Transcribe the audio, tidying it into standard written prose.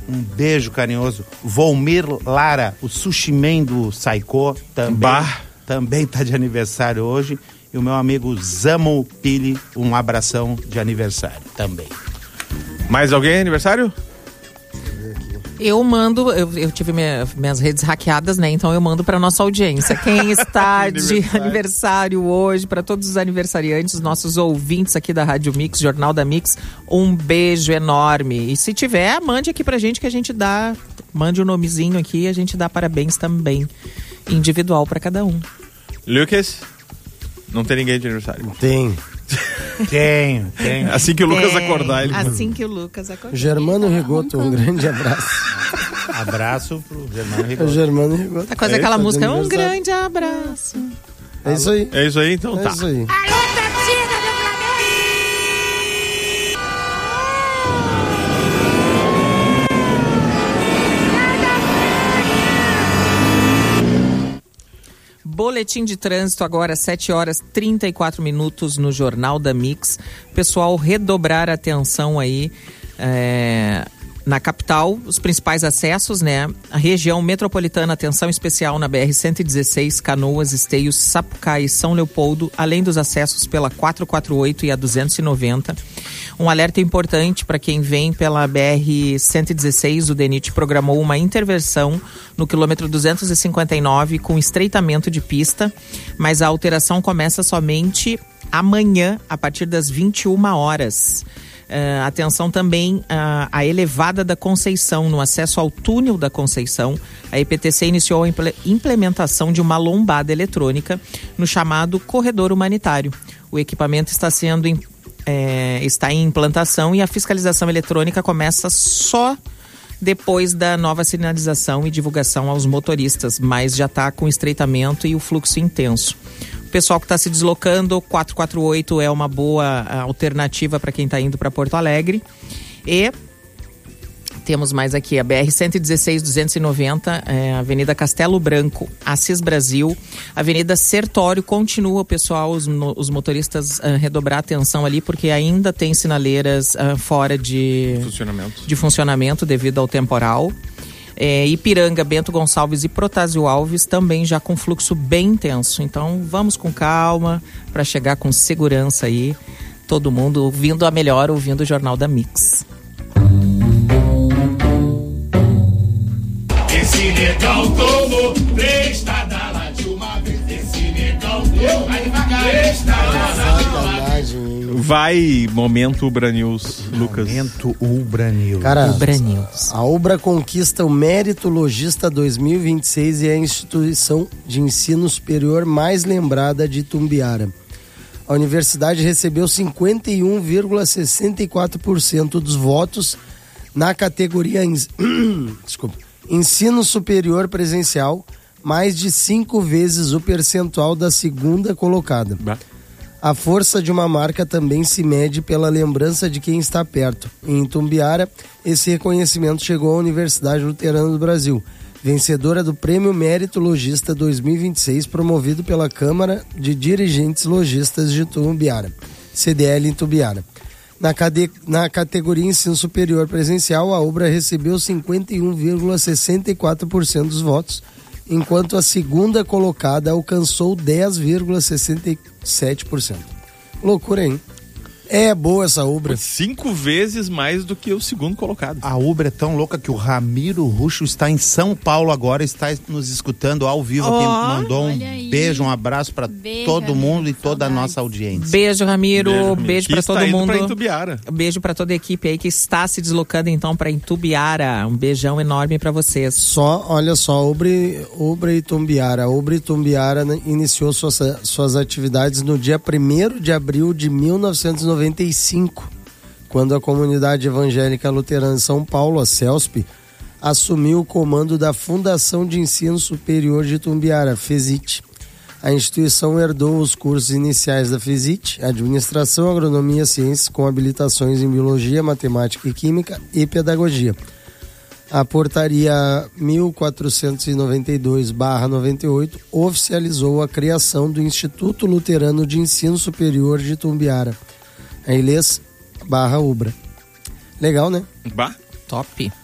Um beijo carinhoso. Volmir Lara, o sushi man do Saiko, também tá de aniversário hoje. E o meu amigo Zamo Pili, um abração de aniversário também. Mais alguém aniversário? Eu mando, eu tive minhas redes hackeadas, né? Então eu mando para nossa audiência. Quem está de aniversário hoje, para todos os aniversariantes, nossos ouvintes aqui da Rádio Mix, Jornal da Mix, um beijo enorme. E se tiver, mande aqui pra gente que a gente dá, mande o nomezinho aqui e a gente dá parabéns também, individual para cada um. Lucas, não tem ninguém de aniversário? Tem. Tenho. Assim que o Lucas acordar, ele... Assim que o Lucas acordar. Germano Rigoto, um grande abraço. Abraço pro Germano Rigoto. Germano Rigoto. Tá quase aquela música, um grande abraço. É isso aí. É isso aí, então tá. É isso aí. Alô, torcida do Boletim de trânsito agora, 7h34 no Jornal da Mix. Pessoal, redobrar a atenção aí na capital, os principais acessos, né? A região metropolitana, atenção especial na BR-116, Canoas, Esteios, Sapucaí e São Leopoldo, além dos acessos pela 448 e a 290. Um alerta importante para quem vem pela BR-116, o DENIT programou uma intervenção no quilômetro 259 com estreitamento de pista, mas a alteração começa somente amanhã, a partir das 21 horas. Atenção também à elevada da Conceição, no acesso ao túnel da Conceição. A EPTC iniciou a implementação de uma lombada eletrônica no chamado corredor humanitário. O equipamento está em implantação e a fiscalização eletrônica começa só depois da nova sinalização e divulgação aos motoristas, mas já está com estreitamento e o fluxo intenso. O pessoal que está se deslocando, 448 é uma boa alternativa para quem está indo para Porto Alegre. E temos mais aqui a BR-116-290, Avenida Castelo Branco, Assis Brasil, Avenida Sertório. Continua, pessoal, os motoristas redobrar a atenção ali, porque ainda tem sinaleiras fora de funcionamento devido ao temporal. Ipiranga, Bento Gonçalves e Protásio Alves também já com fluxo bem intenso. Então vamos com calma para chegar com segurança aí, todo mundo ouvindo a melhor, ouvindo o Jornal da Mix. Esse negão tomou 3 tadalas de uma vez. Esse negão tomou, vai devagar. 3 tadalas de uma vez. Vai, momento Ubra News, Lucas. Momento Ubra News. Cara, Ubra News. A Ubra conquista o Mérito Logista 2026 e é a instituição de ensino superior mais lembrada de Itumbiara. A universidade recebeu 51,64% dos votos na categoria Ensino Superior Presencial, mais de 5 vezes o percentual da segunda colocada. A força de uma marca também se mede pela lembrança de quem está perto. Em Itumbiara, esse reconhecimento chegou à Universidade Luterana do Brasil, vencedora do Prêmio Mérito Logista 2026, promovido pela Câmara de Dirigentes Logistas de Itumbiara, CDL Itumbiara. Na categoria Ensino Superior Presencial, a Ubra recebeu 51,64% dos votos, enquanto a segunda colocada alcançou 10,67%. Loucura, hein? É boa essa Ubra. 5 vezes mais do que o segundo colocado. A Ubra é tão louca que o Ramiro Ruxo está em São Paulo agora, está nos escutando ao vivo aqui. Mandou um beijo, um abraço para todo mundo e toda a nossa audiência. Beijo, Ramiro. Beijo para todo mundo. Beijo para toda a equipe aí que está se deslocando então para Itumbiara. Um beijão enorme para vocês. Olha só, Ubra Itumbiara. A Ubra Itumbiara iniciou suas atividades no dia 1º de abril de 1995, quando a Comunidade Evangélica Luterana de São Paulo, a CELSP, assumiu o comando da Fundação de Ensino Superior de Itumbiara, FESIT. A instituição herdou os cursos iniciais da FESIT, Administração, Agronomia, Ciências, com habilitações em Biologia, Matemática e Química e Pedagogia. A portaria 1492/98 oficializou a criação do Instituto Luterano de Ensino Superior de Itumbiara, a ILES/Ubra. Legal, né? Bah, top.